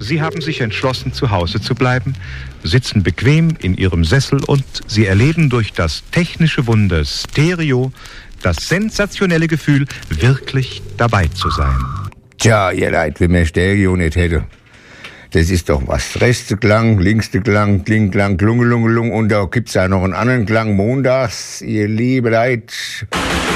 Sie haben sich entschlossen, zu Hause zu bleiben, sitzen bequem in Ihrem Sessel und Sie erleben durch das technische Wunder Stereo das sensationelle Gefühl, wirklich dabei zu sein. Tja, ihr Leid, wenn man Stereo nicht hätte. Das ist doch was. Rechte Klang, linkste Klang, Klingklang, Klungelungelung und da gibt's ja noch einen anderen Klang montags, ihr liebe Leid.